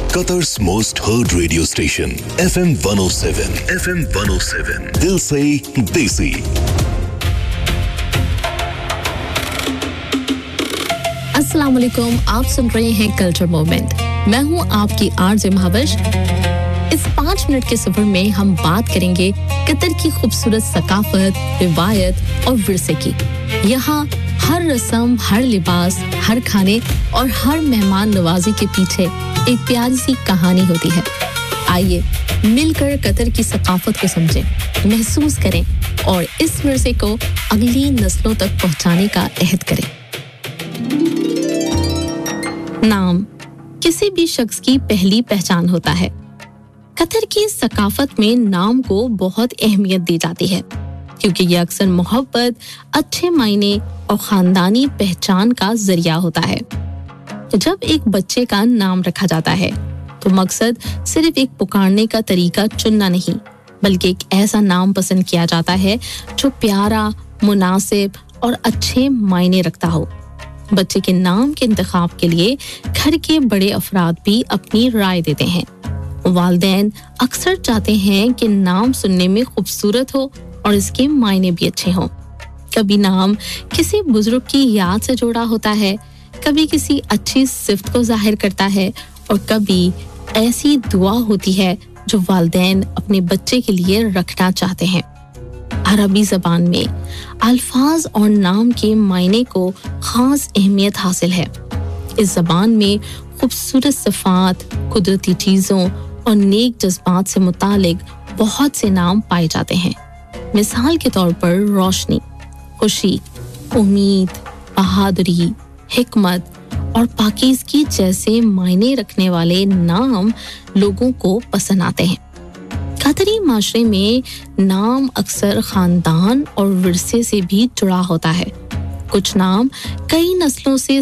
Qatar's most heard radio station, FM 107. FM 107. Dil se desi. अस्सलाम वालेकुम, आप सुन रहे हैं कल्चर मोमेंट। मैं हूं आपकी आरजे महावश। इस 5 मिनट के सफर में हम बात करेंगे कतर की खूबसूरत सकाफत, रिवायत और विरसे की। यहाँ हर रस्म, हर लिबास, हर खाने और हर मेहमान नवाजी के पीछे एक प्यारी सी कहानी होती है। आइए मिलकर कतर की सकाफत को समझें, महसूस करें और इस विरसे को अगली नस्लों तक पहुंचाने का अहद करें। नाम किसी भी शख्स की पहली पहचान होता है। कतर की सकाफत में नाम को बहुत अहमियत दी जाती है क्योंकि यह अक्सर मोहब्बत, अच्छे मायने और खानदानी पहचान का जरिया होता है। जब एक बच्चे का नाम रखा जाता है तो मकसद सिर्फ एक पुकारने का तरीका चुनना नहीं, बल्कि एक ऐसा नाम पसंद किया जाता है जो प्यारा, मुनासिब और अच्छे मायने रखता हो। बच्चे के नाम के इंतखाब के लिए घर के बड़े अफराद भी अपनी राय देते हैं। वालिदैन अक्सर चाहते हैं कि नाम सुनने में खूबसूरत हो और इसके मायने भी अच्छे हों। कभी नाम किसी बुजुर्ग की याद से जुड़ा होता है, कभी किसी अच्छी सिफ्त को जाहिर करता है और कभी ऐसी दुआ होती है जो वालिदैन अपने बच्चे के लिए रखना चाहते हैं। अरबी ज़बान में अल्फाज और नाम के मायने को खास अहमियत हासिल है। इस ज़बान में खूबसूरत सिफात, कुदरती चीज़ों और नेक जज्बात से मुतालिक बहुत से नाम पाए जाते हैं। मिसाल के तौर पर रोशनी, खुशी, उम्मीद, बहादुरी, हिकमत और पाकीज़गी जैसे मायने रखने वाले नाम लोगों को पसंद आते हैं। कतरी माशरे में नाम अक्सर खानदान और विरसे से भी जुड़ा होता है। कुछ नाम कई नस्लों से